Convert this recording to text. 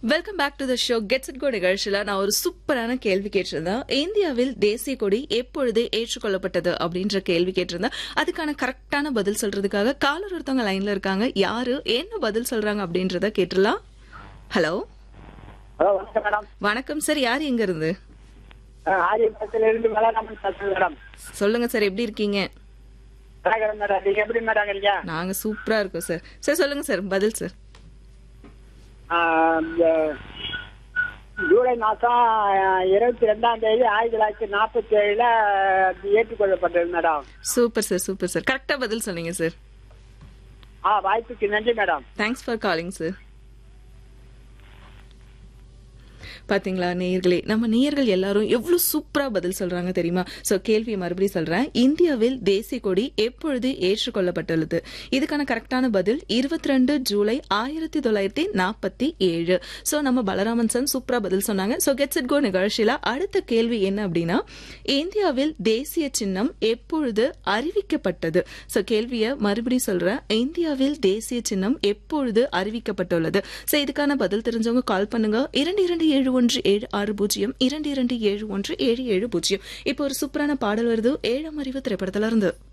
Welcome back to the show gets it go நிகழ்ச்சியில் நான் ஒரு சூப்பரான கேள்வி கேட்டிருந்தேன். இந்தியாவில் தேசிய கொடி எப்பொழுது ஏற்றுக்கொள்ளப்பட்டது அப்படின்ற கேள்வி கேட்டிருந்தேன். அதுக்கான கரெக்டான பதில் சொல்றதுக்காக காலர் ஒருத்தவங்க லைன்ல இருக்காங்க. யாரு என்ன பதில் சொல்றாங்க அப்படின்றத கேட்டுடலாம். ஹலோ ஹலோ, வணக்கம் மேடம். வணக்கம் சார். யார் எங்க இருந்து? ஆரியபுரத்திலிருந்து வேளாண்மை பேசுறேன் மேடம். சொல்லுங்க சார், எப்படி இருக்கீங்க? வணக்கம் மேடம். நீங்க எப்படி மேடம் இருக்கீங்க? நாங்க சூப்பரா இருக்கோம் சார். சார் சொல்லுங்க சார் பதில் சார். இந்த ஜூலை மாசம் 22ஆம் தேதி 1947 ஏற்றுக்கொள்ளப்பட்டது madam. Super sir, super sir. கரெக்டா பதில் சொன்னீங்க சார். வாய்ப்புக்கு நன்றி madam. Thanks for calling sir. பாத்தீங்களா நேயர்களே, நம்ம நேயர்கள் எல்லாரும் எவ்வளவு சூப்பரா பதில் சொல்றாங்க தெரியுமா? சோ கேள்வியை மறுபடியும் சொல்றேன். இந்தியாவில் தேசிய கொடி எப்பொழுது ஏற்றுக்கொள்ளப்பட்டுள்ளது? இதுக்கான கரெக்டான பதில் 22 ஜூலை 1947. சோ நம்ம பலராமன் சார் சூப்பரா பதில் சொன்னாங்க. சோ கெட்ஸ் இட் கோ நிகழ்ச்சியில அடுத்த கேள்வி என்ன அப்படின்னா, இந்தியாவில் தேசிய சின்னம் எப்பொழுது அறிவிக்கப்பட்டது? சோ கேள்வியை மறுபடியும் சொல்றேன். இந்தியாவில் தேசிய சின்னம் எப்பொழுது அறிவிக்கப்பட்டுள்ளது? சோ இதுக்கான பதில் தெரிஞ்சவங்க கால் பண்ணுங்க. 227176 22717770. இப்போ ஒரு சூப்பரான பாடல் வருது, 7ஆம் அறிவு திரைப்படத்துல இருந்து.